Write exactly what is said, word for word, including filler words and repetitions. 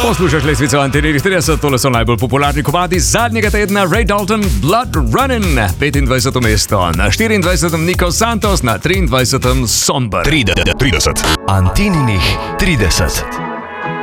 Poslušaš lestvico Antene trideset, tole so najbolj popularni komadi zadnjega tedna. Ray Dalton, Blood Running, petindvajseto mesto. Na štiriindvajsetem Nico Santos, na triindvajsetem Somber. trideset. Anteninih trideset.